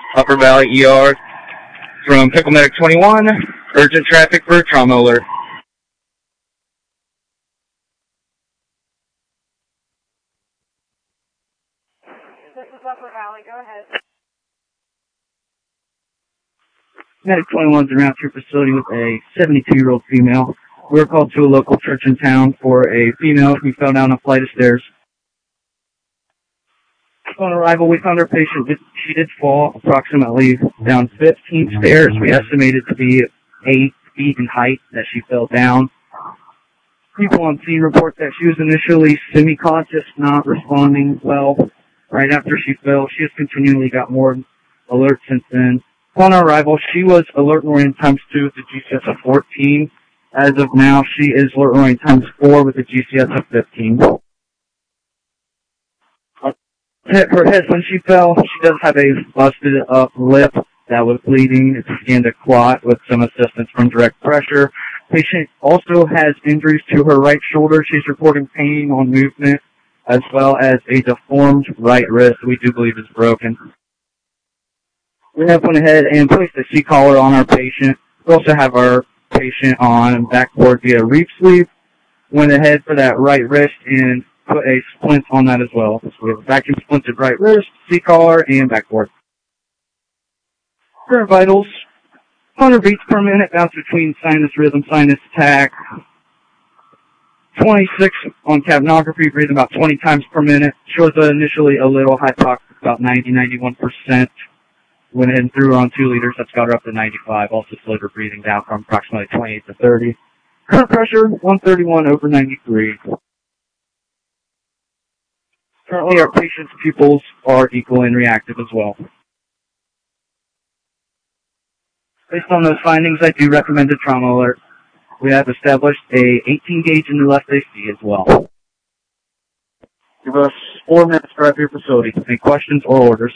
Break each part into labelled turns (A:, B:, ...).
A: Upper Valley ER from Pickle Medic 21. Urgent traffic for trauma alert.
B: This is Upper Valley. Go ahead.
C: Medic 21 is around to your facility with a 72-year-old female. We were called to a local church in town for a female who fell down a flight of stairs. On arrival, we found our patient. She did fall approximately down 15 stairs. We estimated to be 8 feet in height that she fell down. People on scene report that she was initially semi-conscious, not responding well. Right after she fell, she has continually got more alert since then. Upon our arrival, she was alert and oriented times 2 with a GCS of 14. As of now, she is alert and oriented times 4 with a GCS of 15. Her head, when she fell, she does have a busted up lip that was bleeding. It began to clot with some assistance from direct pressure. Patient also has injuries to her right shoulder. She's reporting pain on movement, as well as a deformed right wrist we do believe is broken. We have went ahead and placed a C-collar on our patient. We also have our patient on backboard via reef sleeve. Went ahead for that right wrist and put a splint on that as well. So we have a vacuum splinted right wrist, C-collar, and backboard. Current vitals, 100 beats per minute, bounce between sinus rhythm, sinus attack. 26 on capnography, breathing about 20 times per minute. Shows initially a little hypoxic, about 91%. Went ahead and threw her on 2 liters. That's got her up to 95. Also slowed her breathing down from approximately 28 to 30. Current pressure, 131 over 93. Currently, our patient's pupils are equal and reactive as well. Based on those findings, I do recommend a trauma alert. We have established a 18 gauge in the left AC as well. Give us 4 minutes to wrap your facility. Any questions or orders?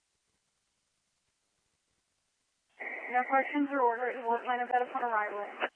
B: No questions or orders. We'll line up that upon arrival.